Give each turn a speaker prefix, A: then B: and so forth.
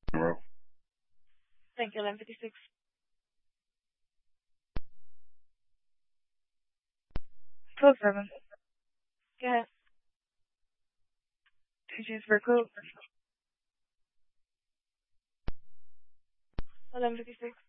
A: Thank you, 11:56. Code 7. Go ahead. TJ's for code. 11:56.